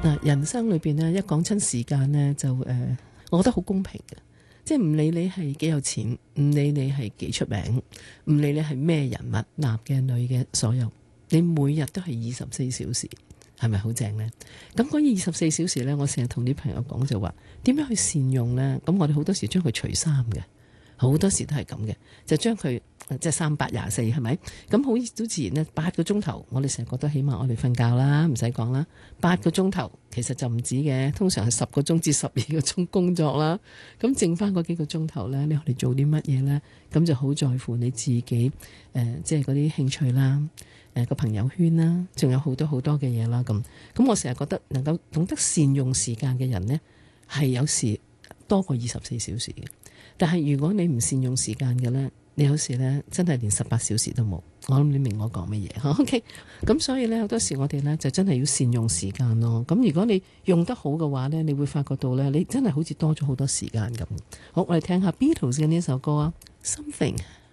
嗱，人生裏邊呢，一講親時間呢，就我覺得好公平嘅，即係唔理你係幾有錢，唔理你係幾出名，唔理你係咩人物，男嘅女嘅，所有你每日都係24小時，係咪好正呢？咁嗰24小時呢，我成日同啲朋友講就話，點樣去善用呢？咁我哋好多時將佢除衫嘅，好多時都係咁嘅，就將佢即係324係咪？咁好都自然呢，8個鐘頭，我哋成日覺得起碼我哋瞓覺啦，唔使講啦。8個鐘頭其實就唔止嘅，通常係10個鐘至12個鐘工作啦。咁剩翻嗰幾個鐘頭呢，你我哋做啲乜嘢呢？咁就好在乎你自己即係嗰啲興趣啦，個朋友圈啦，仲有好多好多嘅嘢啦。咁我成日覺得能夠懂得善用時間嘅人呢，係有時多過24小時嘅。但係如果你唔善用時間嘅呢，你有時呢真係連18小時都冇。我諗你明我講乜嘢 OK， 咁所以呢，好多時我哋呢就真係要善用時間咯。咁如果你用得好嘅話呢，你會發覺到呢，你真係好似多咗好多時間咁。好，我哋聽下 Beatles 嘅呢首歌啊，Something。